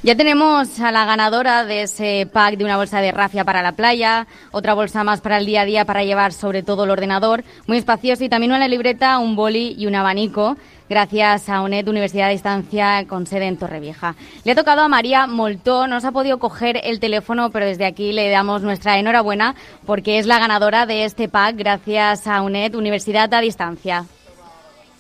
Ya tenemos a la ganadora de ese pack de una bolsa de rafia para la playa, otra bolsa más para el día a día para llevar sobre todo el ordenador, muy espacioso, y también una libreta, un boli y un abanico, gracias a UNED, Universidad de Distancia, con sede en Torrevieja. Le ha tocado a María Moltó, no se ha podido coger el teléfono, pero desde aquí le damos nuestra enhorabuena porque es la ganadora de este pack gracias a UNED, Universidad a Distancia.